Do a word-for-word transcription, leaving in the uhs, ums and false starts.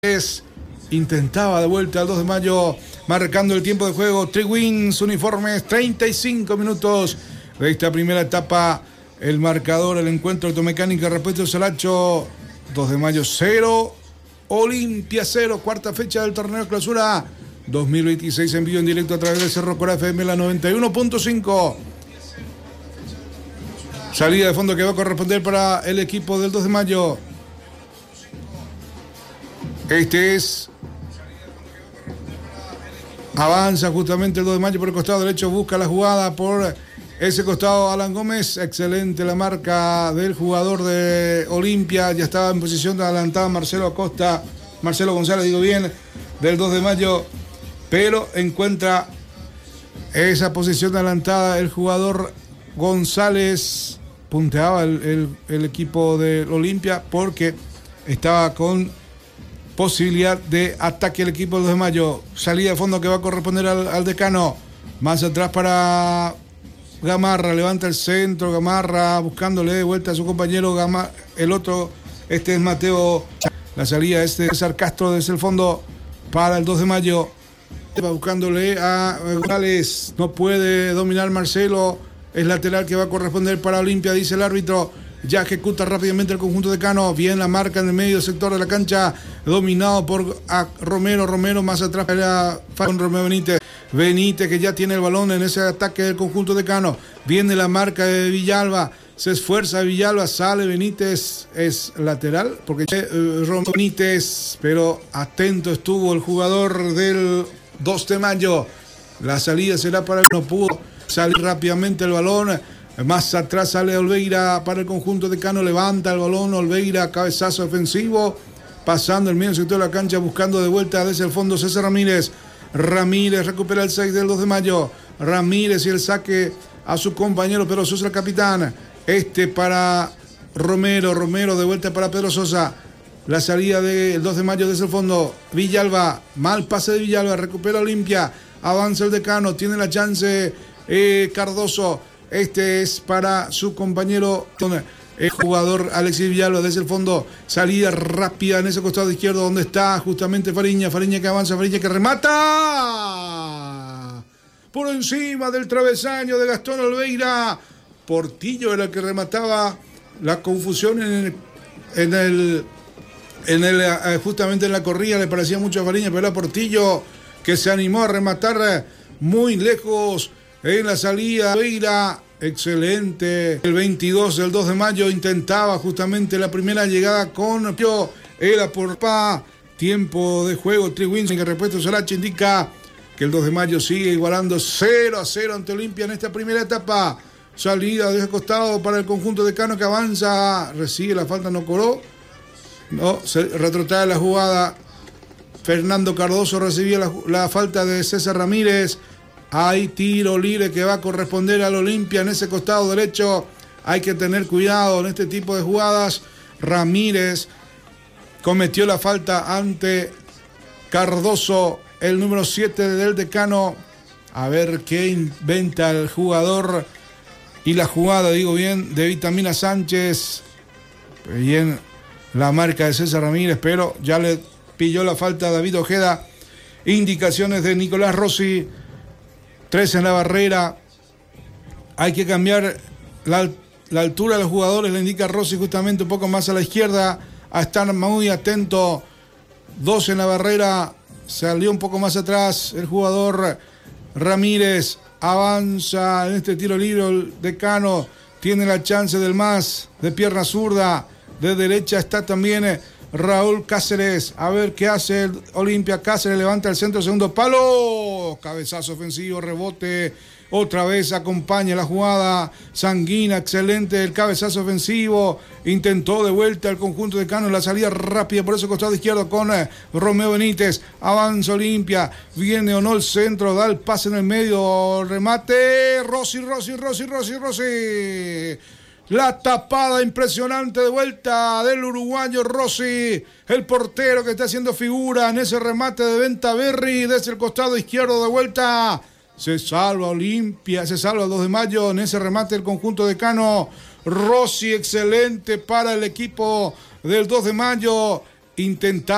Es, intentaba de vuelta al dos de mayo, marcando el tiempo de juego. Three Wins uniformes, treinta y cinco minutos de esta primera etapa. El marcador, el encuentro automecánica Repuesto Salacho, dos de mayo cero, Olimpia cero, cuarta fecha del torneo clausura dos mil veintiséis, en vivo en directo a través de Cerro Corá F M, la noventa y uno punto cinco. Salida de fondo que va a corresponder para el equipo del dos de mayo. Este es, avanza justamente el dos de mayo por el costado derecho, busca la jugada por ese costado Alan Gómez. Excelente la marca del jugador de Olimpia, ya estaba en posición de adelantada Marcelo Acosta, Marcelo González, digo bien, del dos de mayo, pero encuentra esa posición de adelantada el jugador González. Punteaba el, el, el equipo de Olimpia porque estaba con posibilidad de ataque el equipo del dos de mayo. Salida de fondo que va a corresponder al, al decano. Más atrás para Gamarra. Levanta el centro. Gamarra buscándole de vuelta a su compañero. Gama, el otro, este es Mateo. La salida es de César Castro desde el fondo para el dos de mayo. Va buscándole a González. No puede dominar Marcelo. Es lateral que va a corresponder para Olimpia, dice el árbitro. Ya ejecuta rápidamente el conjunto de Cano. Bien la marca en el medio sector de la cancha. Dominado por Romero. Romero más atrás para Romeo Benítez. Benítez que ya tiene el balón en ese ataque del conjunto de Cano. Viene la marca de Villalba. Se esfuerza Villalba. Sale Benítez. Es lateral. Porque eh, Romeo Benítez. Pero atento estuvo el jugador del dos de mayo. La salida será para el no pudo salir rápidamente el balón. Más atrás sale Olveira para el conjunto de Cano, levanta el balón, Olveira, cabezazo ofensivo, pasando el medio sector de la cancha, buscando de vuelta desde el fondo César Ramírez. Ramírez recupera el seis del dos de mayo, Ramírez y el saque a su compañero Pedro Sosa, el capitán. Este para Romero, Romero de vuelta para Pedro Sosa. La salida del dos de mayo desde el fondo, Villalba, mal pase de Villalba, recupera Olimpia, avanza el decano, tiene la chance eh, Cardoso. Este es para su compañero, el jugador Alexis Villalba desde el fondo. Salida rápida en ese costado izquierdo donde está justamente Fariña. Fariña que avanza, Fariña que remata. Por encima del travesaño de Gastón Olveira. Portillo era el que remataba. La confusión en el, en el, en el justamente en la corrida le parecía mucho a Fariña, pero era Portillo que se animó a rematar muy lejos. En la salida, Olveira, excelente. El veintidós del dos de mayo intentaba justamente la primera llegada con era por pa. Tiempo de juego, Three Wins, que Repuesto Salacho indica que el dos de mayo sigue igualando cero a cero ante Olimpia en esta primera etapa. Salida desde el costado para el conjunto de Cano que avanza, recibe la falta, no cobró. No, se retrotrae la jugada. Fernando Cardoso recibía la, la falta de César Ramírez. Hay tiro libre que va a corresponder al Olimpia en ese costado derecho. Hay que tener cuidado en este tipo de jugadas. Ramírez cometió la falta ante Cardoso, el número siete del decano. A ver qué inventa el jugador y la jugada, digo bien, de Vitamina Sánchez. Bien la marca de César Ramírez, pero ya le pilló la falta a David Ojeda. Indicaciones de Nicolás Rossi. Tres en la barrera. Hay que cambiar la, la altura de los jugadores, le indica Rossi justamente un poco más a la izquierda, a estar muy atento. Dos en la barrera, salió un poco más atrás el jugador Ramírez. Avanza en este tiro libre el decano, tiene la chance del más de pierna zurda. De derecha está también Raúl Cáceres, a ver qué hace el Olimpia. Cáceres levanta el centro, segundo palo, cabezazo ofensivo, rebote, otra vez acompaña la jugada. Sanguina, excelente el cabezazo ofensivo, intentó de vuelta el conjunto de Cano, la salida rápida por ese costado izquierdo con eh, Romeo Benítez. Avanza Olimpia, viene o no el centro, da el pase en el medio, remate, Rossi, Rossi, Rossi, Rossi, Rossi. La tapada impresionante de vuelta del uruguayo Rossi, el portero que está haciendo figura en ese remate de Ventaverri desde el costado izquierdo de vuelta. Se salva Olimpia, se salva el dos de mayo en ese remate del conjunto de Cano. Rossi, excelente para el equipo del dos de mayo. Intentar